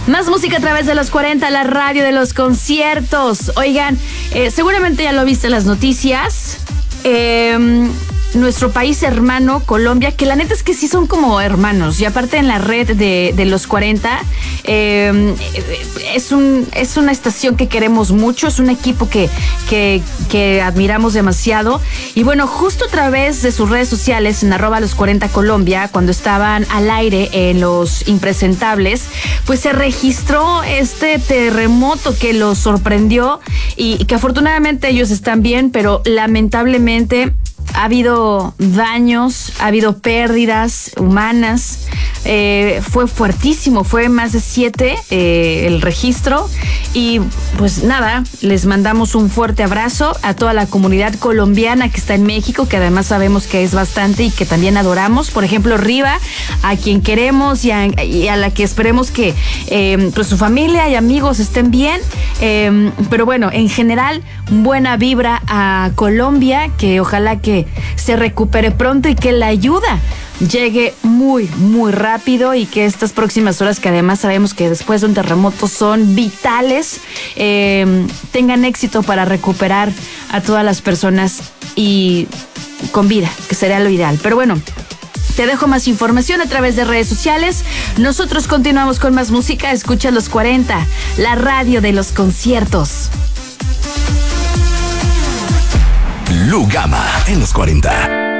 Más música a través de los 40, la radio de los conciertos. Oigan, seguramente ya lo viste en las noticias. Nuestro país hermano, Colombia, que la neta es que sí son como hermanos. Y aparte en la red de los 40, es una estación que queremos mucho, es un equipo que admiramos demasiado. Y bueno, justo a través de sus redes sociales, en @los40Colombia, cuando estaban al aire en Los Impresentables, pues se registró este terremoto que los sorprendió y que afortunadamente ellos están bien, pero lamentablemente ha habido daños, ha habido pérdidas humanas. Fue fuertísimo, fue más de 7 el registro. Y pues nada, les mandamos un fuerte abrazo a toda la comunidad colombiana que está en México, que además sabemos que es bastante y que también adoramos. Por ejemplo, Riva, a quien queremos y a la que esperemos que pues su familia y amigos estén bien. Pero bueno, en general, buena vibra a Colombia, que ojalá que se recupere pronto y que la ayuda llegue muy, muy rápido y que estas próximas horas, que además sabemos que después de un terremoto son vitales, tengan éxito para recuperar a todas las personas y con vida, que sería lo ideal. Pero bueno, te dejo más información a través de redes sociales. Nosotros continuamos con más música. Escucha Los 40, la radio de los conciertos. Lu Gama en Los 40.